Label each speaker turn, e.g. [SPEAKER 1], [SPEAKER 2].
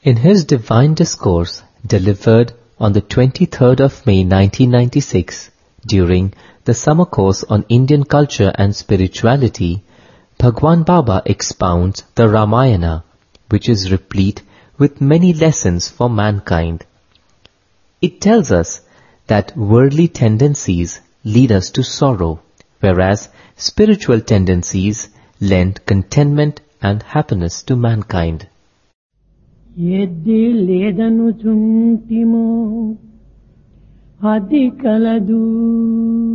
[SPEAKER 1] In his divine discourse delivered on the 23rd of May 1996 during the summer course on Indian culture and spirituality, Bhagwan Baba expounds the Ramayana, which is replete with many lessons for mankind. It tells us that worldly tendencies lead us to sorrow, whereas spiritual tendencies lend contentment and happiness to mankind.
[SPEAKER 2] ఎద్ది లేదను చుంటిమో అది కలదు